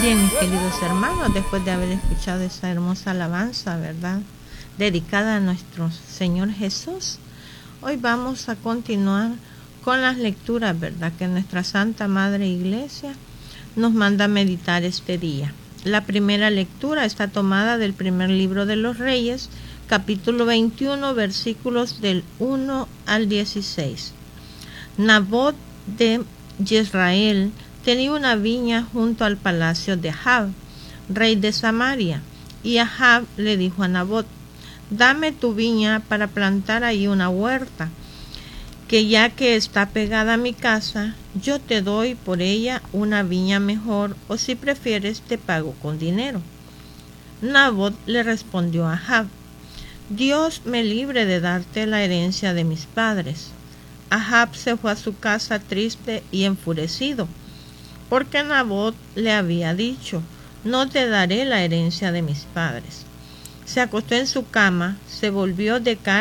Bien, mis queridos hermanos, después de haber escuchado esa hermosa alabanza, ¿verdad?, dedicada a nuestro Señor Jesús, hoy vamos a continuar con las lecturas, ¿verdad?, que nuestra Santa Madre Iglesia nos manda a meditar este día. La primera lectura está tomada del primer libro de los Reyes, capítulo 21, versículos del 1 al 16. Nabot de Jezreel tenía una viña junto al palacio de Ahab, rey de Samaria, y Ahab le dijo a Nabot: dame tu viña para plantar ahí una huerta, que ya que está pegada a mi casa, yo te doy por ella una viña mejor, o si prefieres te pago con dinero. Nabot le respondió a Ahab: Dios me libre de darte la herencia de mis padres. Ahab se fue a su casa triste y enfurecido, porque Nabot le había dicho: no te daré la herencia de mis padres. Se acostó en su cama, se volvió de cara